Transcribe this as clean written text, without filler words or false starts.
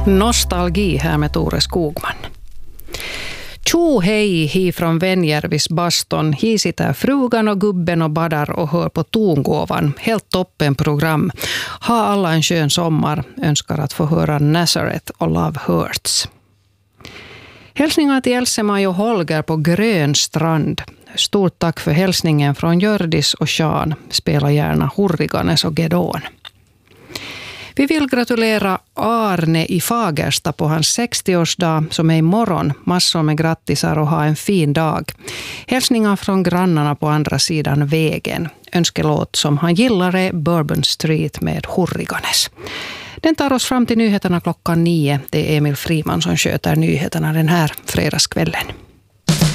Nostalgi här med Tore Skogman. Tjo hej hi från Venjärvis baston. Hi sitter frugan och gubben och badar och hör på tongåvan. Helt toppen program. Ha alla en skön sommar. Önskar att få höra Nazareth och Love Hurts. Hälsningar till Else-Maj och Holger på Grön strand. Stort tack för hälsningen från Gördis och Sean. Spela gärna Hurriganes och Gedon. Vi vill gratulera Arne i Fagersta på hans 60-årsdag som är imorgon. Massor med grattisar och ha en fin dag. Hälsningar från grannarna på andra sidan vägen. Önskelåt som han gillar är Bourbon Street med Hurriganes. Den tar oss fram till nyheterna klockan 9. Det är Emil Friman som sköter nyheterna den här fredagskvällen.